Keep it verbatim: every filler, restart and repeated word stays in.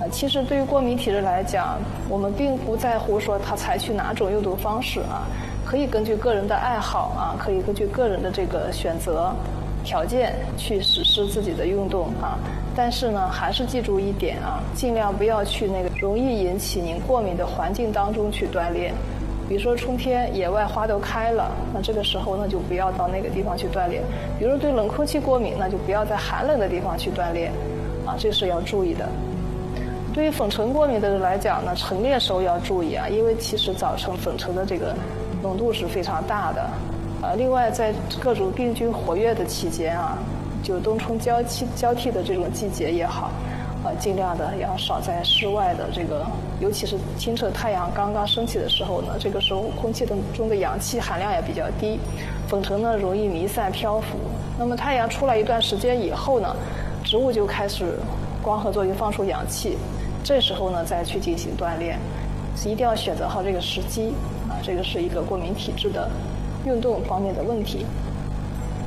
呃，其实对于过敏体质来讲，我们并不在乎说他采取哪种运动方式啊，可以根据个人的爱好啊，可以根据个人的这个选择条件去实施自己的运动啊。但是呢，还是记住一点啊，尽量不要去那个容易引起您过敏的环境当中去锻炼。比如说春天野外花都开了，那这个时候呢就不要到那个地方去锻炼。比如说对冷空气过敏，那就不要在寒冷的地方去锻炼啊，这是要注意的。对于粉尘过敏的人来讲呢，晨练时候要注意啊，因为其实早晨粉尘的这个浓度是非常大的啊。另外，在各种病菌活跃的期间啊，就冬春交替交替的这种季节也好，呃，尽量的要少在室外的这个，尤其是清澈太阳刚刚升起的时候呢，这个时候空气中的氧气含量也比较低，粉尘呢容易弥散漂浮。那么太阳出来一段时间以后呢，植物就开始光合作用放出氧气，这时候呢再去进行锻炼，一定要选择好这个时机啊，这个是一个过敏体质的运动方面的问题。